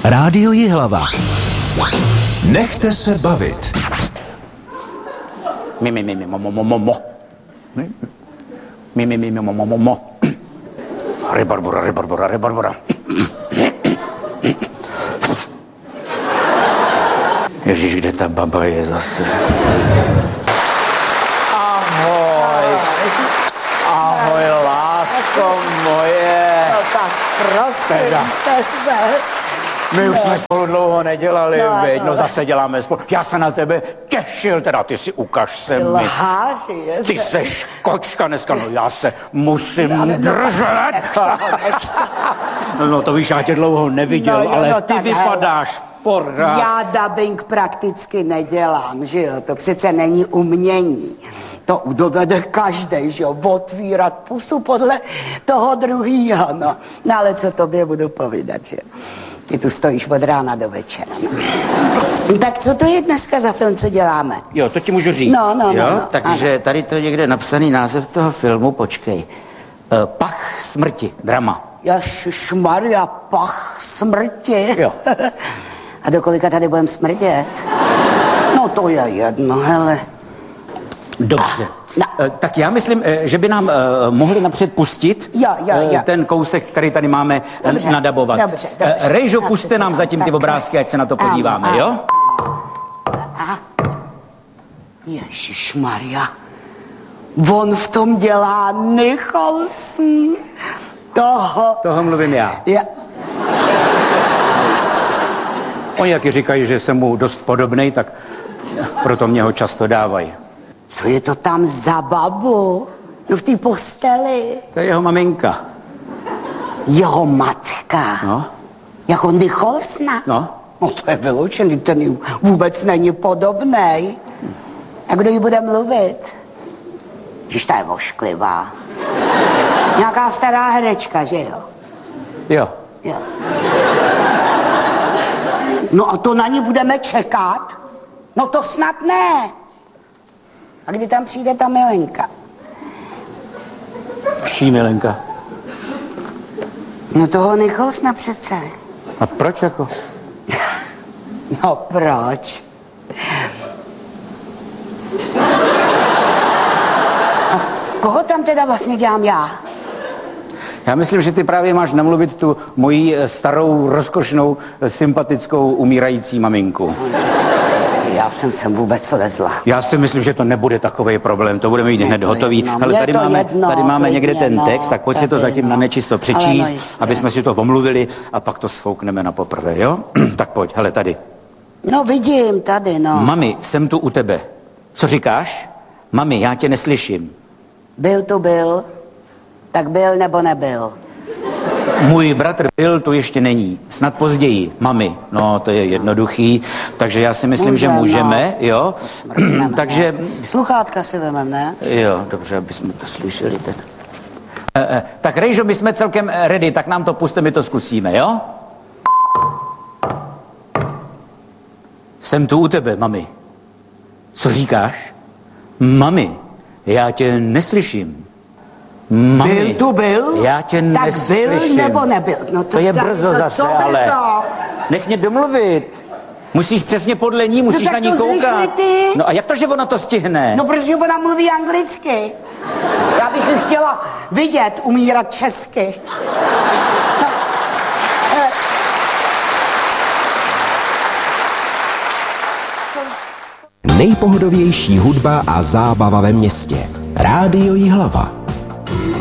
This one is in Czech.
Rádio Jihlava. Nechte se bavit. Rebarbora. Ježíš, kde ta baba je zase? Ahoj, lásko moje. No tak prosím tebe. My už jsme spolu dlouho nedělali, veď, no zase děláme spolu. Já se na tebe těšil, teda ty si ukaž se mi. Lháři, je. Ty seš kočka dneska, no já se musím držet. No to víš, já tě dlouho neviděl, ale ty vypadáš pořád. Já dabing prakticky nedělám, že jo, to přece není umění. To dovede každej, že jo, otvírat pusu podle toho druhýho, no. No ale co tobě budu povídat, že jo. Ty tu stojíš od rána do večera. No. Tak co to je dneska za film, co děláme? Jo, to ti můžu říct. No. Takže tady to je někde napsaný název toho filmu, počkej. Pach smrti, drama. Ježišmarja, pach smrti. Jo. A do kolika tady budeme smrdět? No to je jedno, hele. Dobře. Tak já myslím, že by nám mohli napřed pustit ten kousek, který tady máme nadabovat. Dobře. Rejžo, pusťte nám zatím ty obrázky, ať se na to podíváme, jo? Ježišmarja, on v tom dělá Nicholson. Toho mluvím já. Oni taky říkají, že jsem mu dost podobnej, tak proto mě ho často dávají. Co je to tam za babu? No v té posteli. To je jeho maminka. Jeho matka? No. Jako Nicholsona? No. No to je vyloučený, ten jí vůbec není podobnej. A kdo jí bude mluvit? Když ta je ošklivá. Nějaká stará herečka, že jo? Jo. No a to na ní budeme čekat? No to snad ne. A kdy tam přijde ta Milenka? Čí Milenka? No toho Nicholsona přece. A proč jako? No proč? A koho tam teda vlastně dělám já? Já myslím, že ty právě máš namluvit tu moji starou, rozkošnou, sympatickou, umírající maminku. Já jsem sem vůbec lezla. Já si myslím, že to nebude takový problém, to budeme mít hned hotový. Ale tady máme někde ten text, tak pojď si to zatím na nečisto přečíst, aby jsme si to omluvili a pak to sfoukneme na poprvé, jo? Tak pojď, hele, tady. No vidím, tady, no. Mami, jsem tu u tebe. Co říkáš? Mami, já tě neslyším. Byl, tak byl nebo nebyl? Můj bratr byl, tu ještě není. Snad později, mami. No, to je jednoduchý, takže já si myslím, že můžeme, jo? Takže... Sluchátka si vemem, ne? Jo, dobře, aby jsme to slyšeli teď. Tak Rejžo, my jsme celkem ready, tak nám to puste, my to zkusíme, jo? Jsem tu u tebe, mami. Co říkáš? Mami, já tě neslyším. Mami, byl? Já tě tak neslyším. Tak byl nebo nebyl? No to je brzo zase, ale... Nech mě domluvit. Musíš přesně podle ní, musíš na ní koukat. Ty? No a jak to, že ona to stihne? No, protože ona mluví anglicky. Já bych ji chtěla vidět umírat česky. Nejpohodovější hudba a zábava ve městě. Rádio Jihlava.